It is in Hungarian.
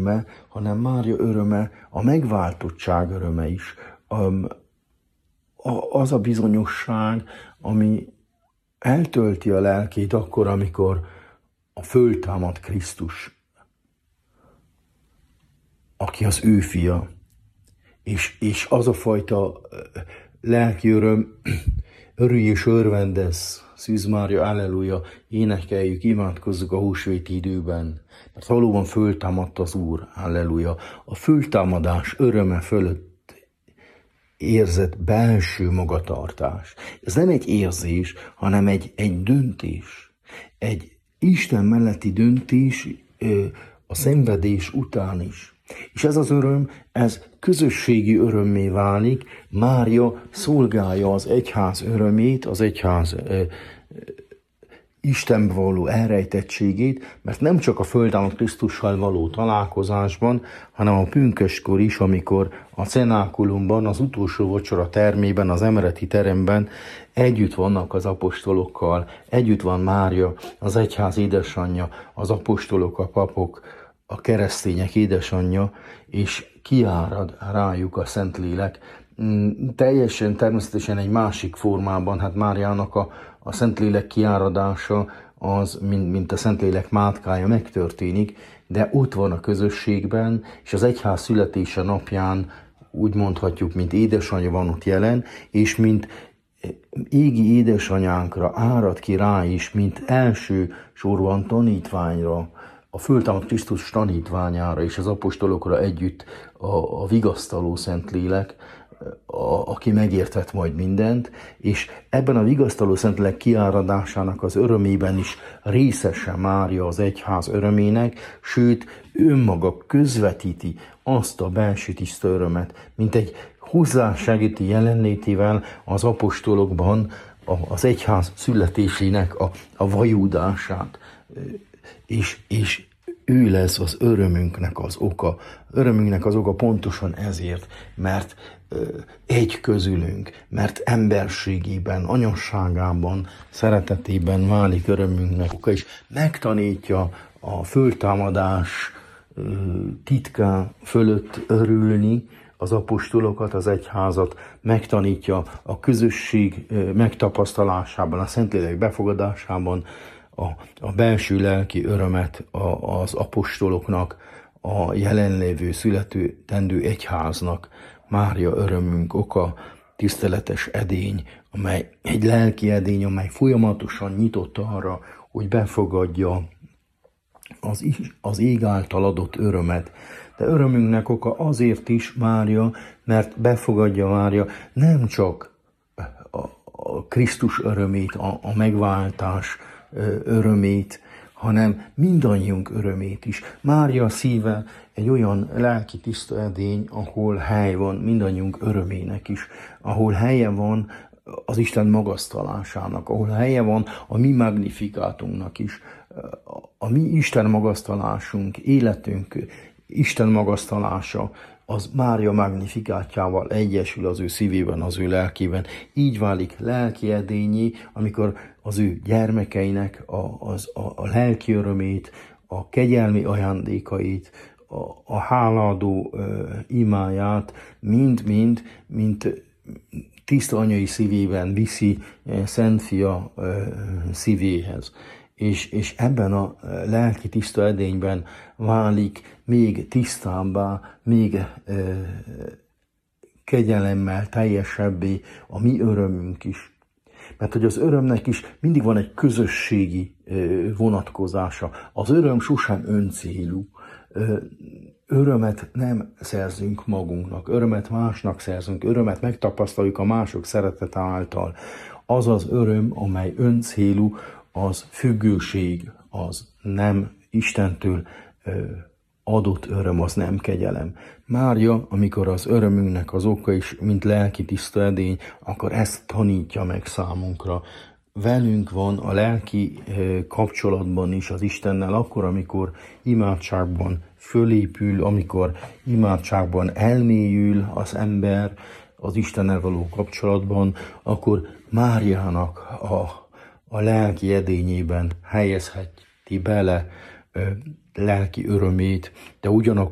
öröme, hanem Mária öröme a megváltottság öröme is. Az a bizonyosság, ami eltölti a lelkét akkor, amikor a föltámad Krisztus, aki az ő fia. És az a fajta lelki öröm, örülj és örvendezz, Szűz Mária, alleluja, énekeljük, imádkozzuk a húsvéti időben, mert valóban föltámadt az Úr, alleluja. A föltámadás öröme fölött érzett belső magatartás. Ez nem egy érzés, hanem egy döntés. Egy Isten melletti döntés a szenvedés után is. És ez az öröm, ez közösségi örömmé válik. Mária szolgálja az egyház örömét, az egyház Istenbe való elrejtettségét, mert nem csak a föltámadt Krisztussal való találkozásban, hanem a pünköstkor is, amikor a cenákulumban, az utolsó vacsora termében, az emeleti teremben együtt vannak az apostolokkal, együtt van Mária, az egyház édesanyja, az apostolok, a papok, a keresztények édesanyja, és kiárad rájuk a Szentlélek. Teljesen természetesen egy másik formában, hát Máriának a Szentlélek kiáradása az, mint a Szentlélek mátkája megtörténik, de ott van a közösségben, és az egyház születése napján úgy mondhatjuk, mint édesanyja van ott jelen, és mint égi édesanyánkra árad ki rá is, mint első sorban tanítványra, a föltámadt Krisztus tanítványára és az apostolokra együtt a vigasztaló Szentlélek, aki megértett majd mindent, és ebben a vigasztaló Szentlélek kiáradásának az örömében is részese Mária az egyház örömének, sőt, önmaga közvetíti azt a belső tiszta örömet, mint egy hozzásegíti jelenlétével az apostolokban az egyház születésének a vajúdását. És ő lesz az örömünknek az oka. Örömünknek az oka pontosan ezért, mert egy közülünk, mert emberségében, anyasságában, szeretetében válik örömünknek oka, és megtanítja a föltámadás titkán fölött örülni az apostolokat, az egyházat, megtanítja a közösség megtapasztalásában, a Szentlélek befogadásában, a belső lelki örömet az apostoloknak, a jelenlévő születendő egyháznak. Mária örömünk oka, tiszteletes edény, amely egy lelki edény, amely folyamatosan nyitott arra, hogy befogadja az ég által adott örömet. De örömünknek oka azért is Mária, mert befogadja Mária nem csak a Krisztus örömét, a megváltás örömét, hanem mindannyiunk örömét is. Mária szíve egy olyan lelki tiszta edény, ahol hely van mindannyiunk örömének is, ahol helye van az Isten magasztalásának, ahol helye van a mi magnifikátunknak is. A mi Isten magasztalásunk, életünk Isten magasztalása, az Mária magnifikátjával egyesül az ő szívében, az ő lelkében. Így válik lelki edényé, amikor az ő gyermekeinek a lelki örömét, a kegyelmi ajándékait, a hálaadó imáját mint tiszta anyai szívében viszi Szent Fia szívéhez. És ebben a lelki tiszta edényben válik még tisztábbá, még kegyelemmel teljesebbé a mi örömünk is. Mert hogy az örömnek is mindig van egy közösségi vonatkozása. Az öröm sosem öncélú. Örömet nem szerzünk magunknak, örömet másnak szerzünk, örömet megtapasztaljuk a mások szeretete által. Az az öröm, amely öncélú, az függőség, az nem Istentől adott öröm, az nem kegyelem. Mária, amikor az örömünknek az oka is, mint lelki tiszta edény, akkor ezt tanítja meg számunkra. Velünk van a lelki kapcsolatban is az Istennel, akkor, amikor imádságban fölépül, amikor imádságban elmélyül az ember az Istennel való kapcsolatban, akkor Máriának a lelki edényében helyezheti bele lelki örömét, de ugyanakkor